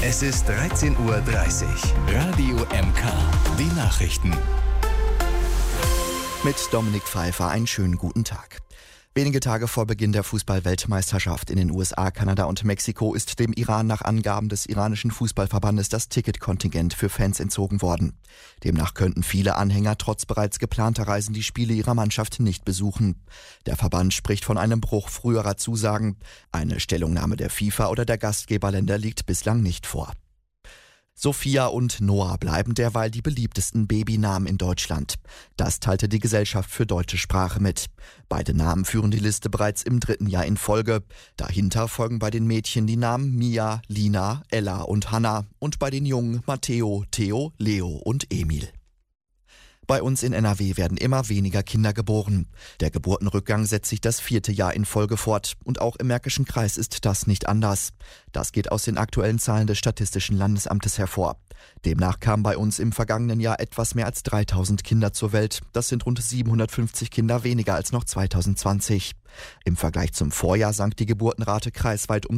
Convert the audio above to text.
Es ist 13:30 Uhr. Radio MK. Die Nachrichten. Mit Dominik Pfeiffer einen schönen guten Tag. Wenige Tage vor Beginn der Fußball-Weltmeisterschaft in den USA, Kanada und Mexiko ist dem Iran nach Angaben des iranischen Fußballverbandes das Ticketkontingent für Fans entzogen worden. Demnach könnten viele Anhänger trotz bereits geplanter Reisen die Spiele ihrer Mannschaft nicht besuchen. Der Verband spricht von einem Bruch früherer Zusagen. Eine Stellungnahme der FIFA oder der Gastgeberländer liegt bislang nicht vor. Sophia und Noah bleiben derweil die beliebtesten Babynamen in Deutschland. Das teilte die Gesellschaft für deutsche Sprache mit. Beide Namen führen die Liste bereits im 3. Jahr in Folge. Dahinter folgen bei den Mädchen die Namen Mia, Lina, Ella und Hannah und bei den Jungen Matteo, Theo, Leo und Emil. Bei uns in NRW werden immer weniger Kinder geboren. Der Geburtenrückgang setzt sich das 4. Jahr in Folge fort. Und auch im Märkischen Kreis ist das nicht anders. Das geht aus den aktuellen Zahlen des Statistischen Landesamtes hervor. Demnach kamen bei uns im vergangenen Jahr etwas mehr als 3000 Kinder zur Welt. Das sind rund 750 Kinder weniger als noch 2020. Im Vergleich zum Vorjahr sank die Geburtenrate kreisweit um